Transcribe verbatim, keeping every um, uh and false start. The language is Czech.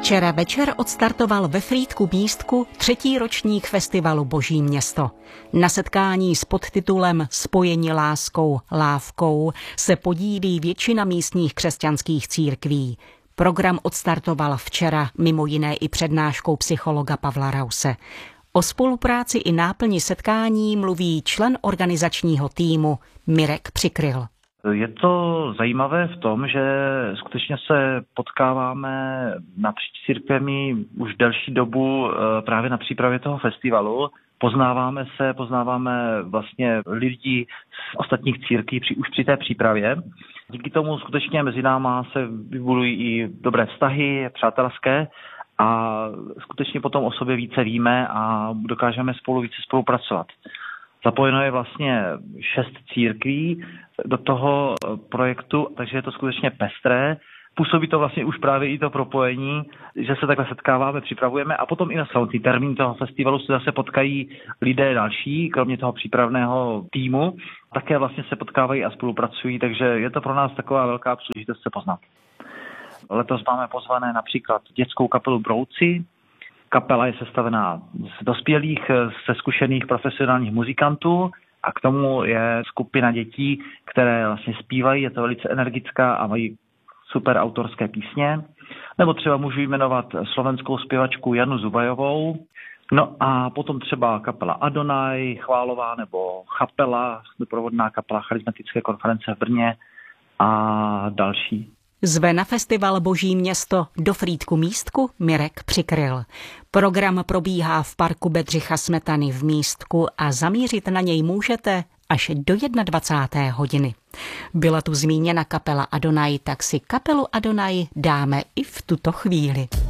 Včera večer odstartoval ve Frýdku Místku třetí ročník festivalu Boží město. Na setkání s podtitulem Spojeni láskou, lávkou se podílí většina místních křesťanských církví. Program odstartoval včera mimo jiné i přednáškou psychologa Pavla Rause. O spolupráci i náplni setkání mluví člen organizačního týmu Mirek Přikryl. Je to zajímavé v tom, že skutečně se potkáváme napříč církvemi už delší dobu právě na přípravě toho festivalu. Poznáváme se, poznáváme vlastně lidi z ostatních církví při, už při té přípravě. Díky tomu skutečně mezi náma se vybudují i dobré vztahy, přátelské, a skutečně potom o sobě více víme a dokážeme spolu více spolupracovat. Zapojeno je vlastně šest církví do toho projektu, takže je to skutečně pestré. Působí to vlastně už právě i to propojení, že se takhle setkáváme, připravujeme a potom i na samotný termín toho festivalu se zase potkají lidé další, kromě toho přípravného týmu. Také vlastně se potkávají a spolupracují, takže je to pro nás taková velká příležitost se poznat. Letos máme pozvané například dětskou kapelu Brouci. Kapela je sestavená z dospělých, ze zkušených profesionálních muzikantů a k tomu je skupina dětí, které vlastně zpívají, je to velice energická a mají super autorské písně. Nebo třeba můžu jmenovat slovenskou zpěvačku Janu Zubajovou. No a potom třeba kapela Adonaj, Chválová nebo Chapela, doprovodná kapela charismatické konference v Brně a další. Zve na festival Boží město do Frýdku Místku Mirek Přikryl. Program probíhá v parku Bedřicha Smetany v Místku a zamířit na něj můžete až do dvacáté jedné hodiny. Byla tu zmíněna kapela Adonaj, tak si kapelu Adonaj dáme i v tuto chvíli.